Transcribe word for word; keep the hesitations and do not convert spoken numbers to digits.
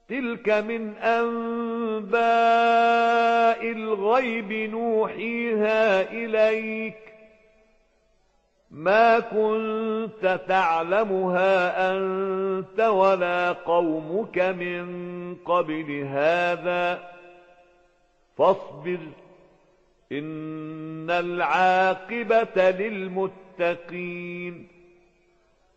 تلك من أنباء الغيب نوحيها إليك ما كنت تعلمها أنت ولا قومك من قبل هذا فاصبر إن العاقبة للمتقين